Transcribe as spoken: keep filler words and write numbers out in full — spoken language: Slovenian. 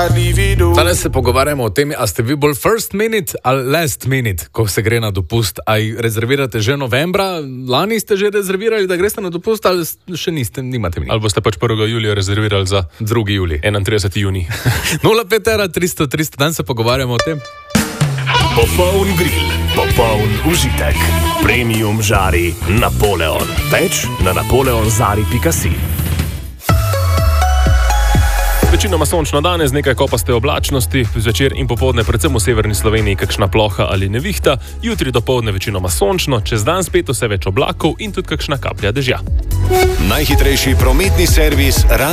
Danes se pogovarjamo o tem, a ste vi bolj first minute ali last minute, ko se gre na dopust. Ali rezervirate že novembra, lani ste že rezervirali, da greste na dopust, ali še niste, nimate mi. Ali boste pač prvega julija rezervirali za drugi julij. enaintrideseti junij. nula pet ena tristo tristo, danes se pogovarjamo o tem. Popoln grill, popoln užitek. Premium žari Napoleon. Več na napoleonzari pika si. Večinoma sončno danes, nekaj kopaste oblačnosti, zvečer in popoldne predvsem v severni Sloveniji kakšna ploha ali nevihta, jutri dopoldne večinoma sončno, čez dan spet vse več oblakov in tudi kakšna kaplja dežja. Najhitrejši prometni servis